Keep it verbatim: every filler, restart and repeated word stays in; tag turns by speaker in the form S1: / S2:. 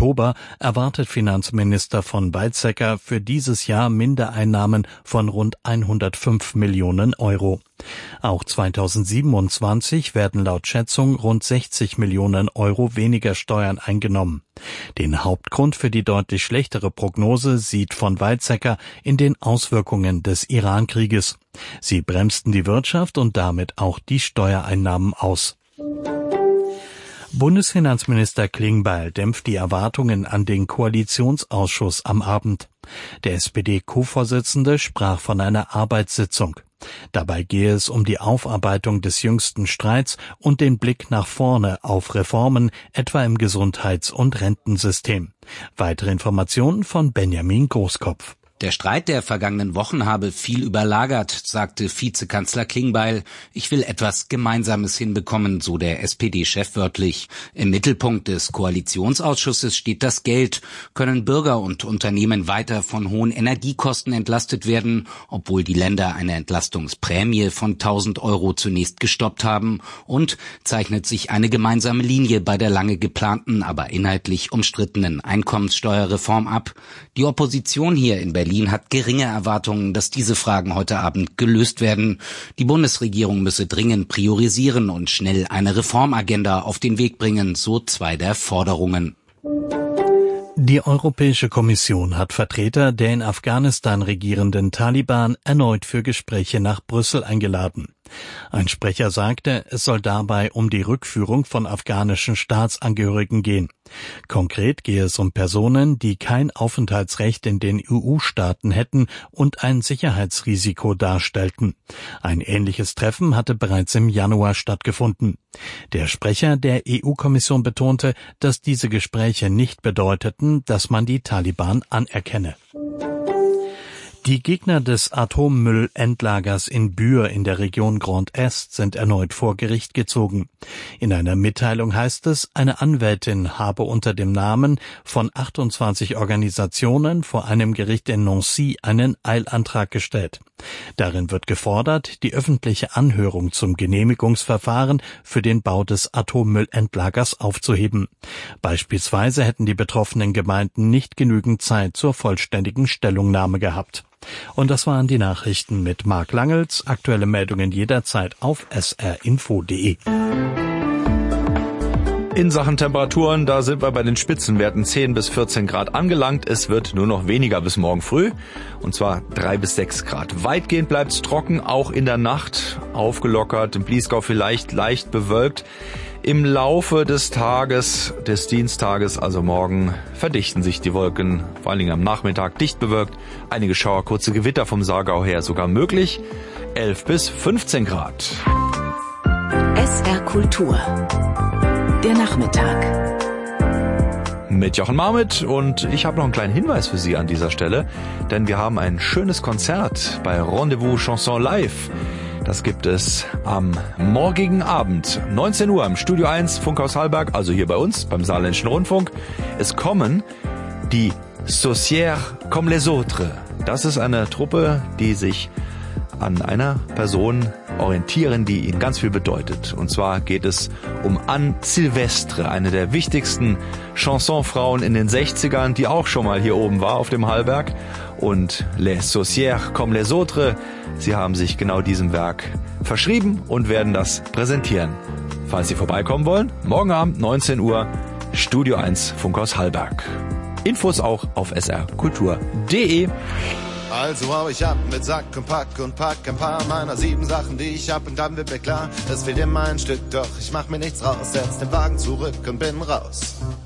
S1: Oktober erwartet Finanzminister von Weizsäcker für dieses Jahr Mindereinnahmen von rund hundertfünf Millionen Euro. Auch zweitausendsiebenundzwanzig werden laut Schätzung rund sechzig Millionen Euro weniger Steuern eingenommen. Den Hauptgrund für die deutlich schlechtere Prognose sieht von Weizsäcker in den Auswirkungen des Iran-Krieges. Sie bremsten die Wirtschaft und damit auch die Steuereinnahmen aus. Bundesfinanzminister Klingbeil dämpft die Erwartungen an den Koalitionsausschuss am Abend. Der S P D-Co-Vorsitzende sprach von einer Arbeitssitzung. Dabei gehe es um die Aufarbeitung des jüngsten Streits und den Blick nach vorne auf Reformen, etwa im Gesundheits- und Rentensystem. Weitere Informationen von Benjamin Großkopf.
S2: Der Streit der vergangenen Wochen habe viel überlagert, sagte Vizekanzler Klingbeil. Ich will etwas Gemeinsames hinbekommen, so der S P D-Chef wörtlich. Im Mittelpunkt des Koalitionsausschusses steht das Geld. Können Bürger und Unternehmen weiter von hohen Energiekosten entlastet werden, obwohl die Länder eine Entlastungsprämie von tausend Euro zunächst gestoppt haben? Und zeichnet sich eine gemeinsame Linie bei der lange geplanten, aber inhaltlich umstrittenen Einkommenssteuerreform ab? Die Opposition hier in Berlin hat geringe Erwartungen, dass diese Fragen heute Abend gelöst werden. Die Bundesregierung müsse dringend priorisieren und schnell eine Reformagenda auf den Weg bringen, so zwei der Forderungen.
S1: Die Europäische Kommission hat Vertreter der in Afghanistan regierenden Taliban erneut für Gespräche nach Brüssel eingeladen. Ein Sprecher sagte, es soll dabei um die Rückführung von afghanischen Staatsangehörigen gehen. Konkret gehe es um Personen, die kein Aufenthaltsrecht in den E U-Staaten hätten und ein Sicherheitsrisiko darstellten. Ein ähnliches Treffen hatte bereits im Januar stattgefunden. Der Sprecher der E U-Kommission betonte, dass diese Gespräche nicht bedeuteten, dass man die Taliban anerkenne. Die Gegner des Atommüllendlagers in Bühr in der Region Grand Est sind erneut vor Gericht gezogen. In einer Mitteilung heißt es, eine Anwältin habe unter dem Namen von achtundzwanzig Organisationen vor einem Gericht in Nancy einen Eilantrag gestellt. Darin wird gefordert, die öffentliche Anhörung zum Genehmigungsverfahren für den Bau des Atommüllendlagers aufzuheben. Beispielsweise hätten die betroffenen Gemeinden nicht genügend Zeit zur vollständigen Stellungnahme gehabt. Und das waren die Nachrichten mit Marc Langels. Aktuelle Meldungen jederzeit auf s r info punkt d e.
S3: In Sachen Temperaturen, da sind wir bei den Spitzenwerten zehn bis vierzehn Grad angelangt. Es wird nur noch weniger bis morgen früh, und zwar drei bis sechs Grad. Weitgehend bleibt's trocken, auch in der Nacht aufgelockert, im Bliesgau vielleicht leicht bewölkt. Im Laufe des Tages, des Dienstages, also morgen, verdichten sich die Wolken, vor allen Dingen am Nachmittag dicht bewölkt. Einige Schauer, kurze Gewitter vom Saargau her sogar möglich. elf bis fünfzehn Grad.
S4: S R Kultur. Der Nachmittag.
S3: Mit Jochen Marmit, und ich habe noch einen kleinen Hinweis für Sie an dieser Stelle, denn wir haben ein schönes Konzert bei Rendezvous Chanson Live. Das gibt es am morgigen Abend, neunzehn Uhr im Studio eins, Funkhaus Hallberg, also hier bei uns, beim Saarländischen Rundfunk. Es kommen die Saucières comme les autres. Das ist eine Truppe, die sich an einer Person orientieren, die ihnen ganz viel bedeutet. Und zwar geht es um Anne Sylvestre, eine der wichtigsten Chansonfrauen in den sechzigern, die auch schon mal hier oben war auf dem Hallberg. Und Les Saucières comme les autres, sie haben sich genau diesem Werk verschrieben und werden das präsentieren. Falls Sie vorbeikommen wollen, morgen Abend neunzehn Uhr, Studio eins, Funkhaus Hallberg. Infos auch auf s r kultur punkt d e.
S5: Also hau ich ab mit Sack und Pack und pack ein paar meiner sieben Sachen, die ich hab, und dann wird mir klar, es fehlt immer ein Stück, doch ich mach mir nichts raus, setz den Wagen zurück und bin raus.